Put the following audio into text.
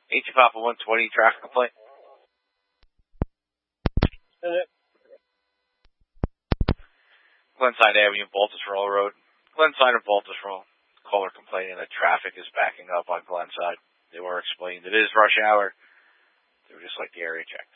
H Papa 120 traffic complaint. Glenside Avenue, Baltusrol Road. Glenside and Baltusrol. Caller complaining that traffic is backing up on Glenside. They were explained it is rush hour. They were just like the area check.